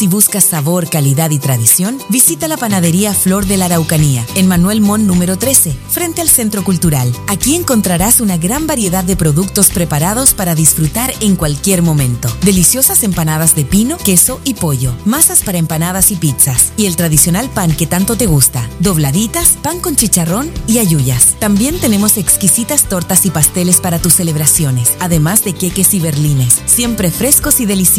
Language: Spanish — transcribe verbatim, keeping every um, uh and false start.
Si buscas sabor, calidad y tradición, visita la panadería Flor de la Araucanía, en Manuel Mon número trece, frente al Centro Cultural. Aquí encontrarás una gran variedad de productos preparados para disfrutar en cualquier momento. Deliciosas empanadas de pino, queso y pollo, masas para empanadas y pizzas, y el tradicional pan que tanto te gusta, dobladitas, pan con chicharrón y halluyas. También tenemos exquisitas tortas y pasteles para tus celebraciones, además de queques y berlines, siempre frescos y deliciosos.